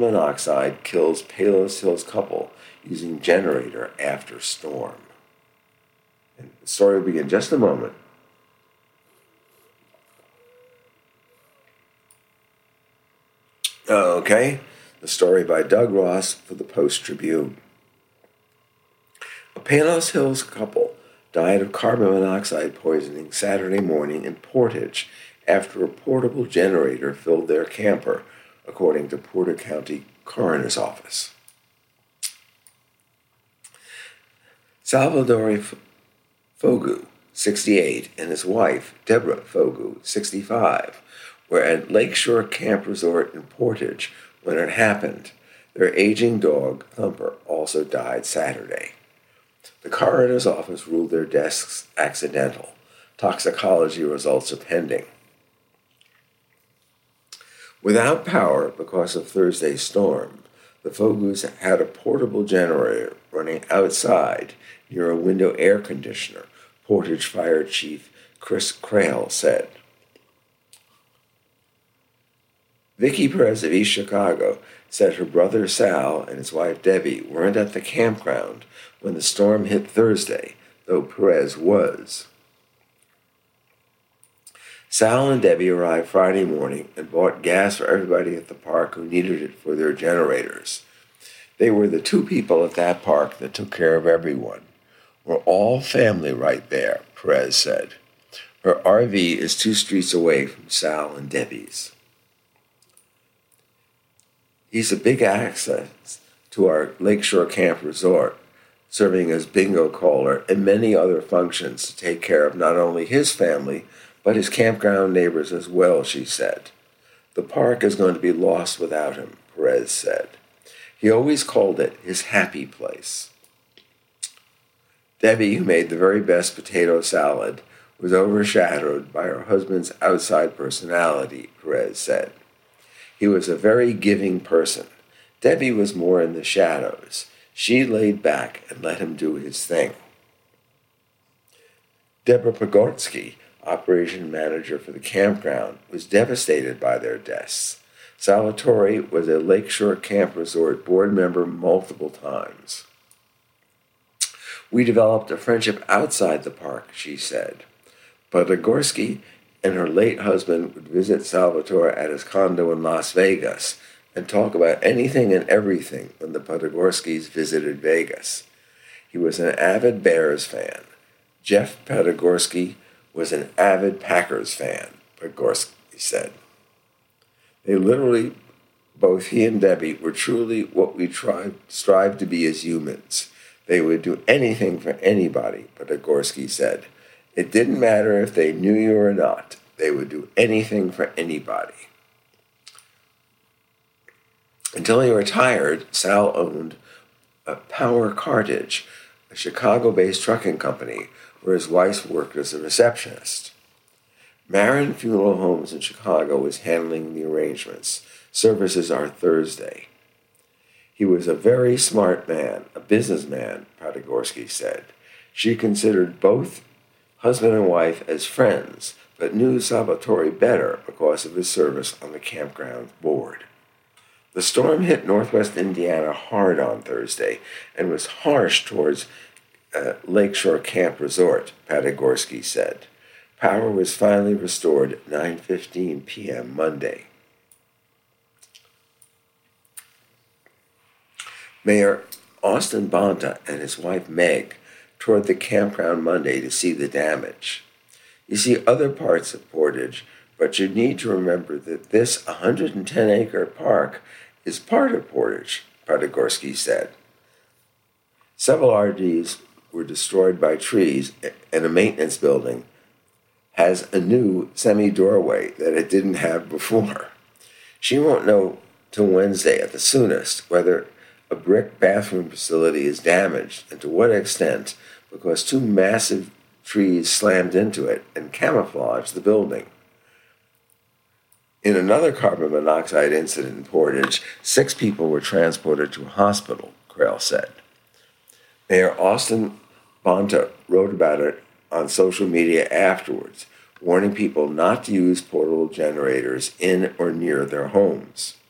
monoxide kills Palos Hills couple using generator after storm. And the story will begin in just a moment. Okay, the story by Doug Ross for the Post-Tribune. A Palos Hills couple died of carbon monoxide poisoning Saturday morning in Portage after a portable generator filled their camper, according to Porter County Coroner's Office. Salvatore Fogu, 68, and his wife, Deborah Fogu, 65, were at Lakeshore Camp Resort in Portage when it happened. Their aging dog, Thumper, also died Saturday. The coroner's office ruled their deaths accidental. Toxicology results are pending. Without power because of Thursday's storm, the Fogus had a portable generator running outside near a window air conditioner, Portage Fire Chief Chris Crail said. Vicki Perez of East Chicago said her brother Sal and his wife Debbie weren't at the campground when the storm hit Thursday, though Perez was. Sal and Debbie arrived Friday morning and bought gas for everybody at the park who needed it for their generators. They were the two people at that park that took care of everyone. We're all family right there, Perez said. Her RV is 2 streets away from Sal and Debbie's. He's a big access to our Lakeshore Camp Resort, serving as bingo caller and many other functions to take care of not only his family, but his campground neighbors as well, she said. The park is going to be lost without him, Perez said. He always called it his happy place. Debbie, who made the very best potato salad, was overshadowed by her husband's outside personality, Perez said. He was a very giving person. Debbie was more in the shadows. She laid back and let him do his thing. Deborah Pogorski, operation manager for the campground, was devastated by their deaths. Salvatore was a Lakeshore Camp Resort board member multiple times. We developed a friendship outside the park, she said. Podgorski and her late husband would visit Salvatore at his condo in Las Vegas and talk about anything and everything when the Podgorskis visited Vegas. He was an avid Bears fan. Jeff Podgorski was an avid Packers fan, Podgorski said. They literally, both he and Debbie, were truly what we strive to be as humans. They would do anything for anybody, Podgorski said. It didn't matter if they knew you or not. They would do anything for anybody. Until he retired, Sal owned a Power Cartage, a Chicago-based trucking company where his wife worked as a receptionist. Marin Funeral Homes in Chicago was handling the arrangements. Services are Thursday. He was a very smart man, a businessman, Podgorski said. She considered both husband and wife as friends, but knew Salvatore better because of his service on the campground board. The storm hit northwest Indiana hard on Thursday and was harsh towards Lakeshore Camp Resort, Podgorski said. Power was finally restored at 9:15 p.m. Monday. Mayor Austin Bonta and his wife Meg toured the campground Monday to see the damage. You see other parts of Portage, but you need to remember that this 110-acre park is part of Portage, Podgorski said. Several RVs were destroyed by trees, and a maintenance building has a new semi-doorway that it didn't have before. She won't know till Wednesday at the soonest whether a brick bathroom facility is damaged and to what extent, because 2 massive trees slammed into it and camouflaged the building. In another carbon monoxide incident in Portage, 6 people were transported to a hospital, Crail said. Mayor Austin Bonta wrote about it on social media afterwards, warning people not to use portable generators in or near their homes.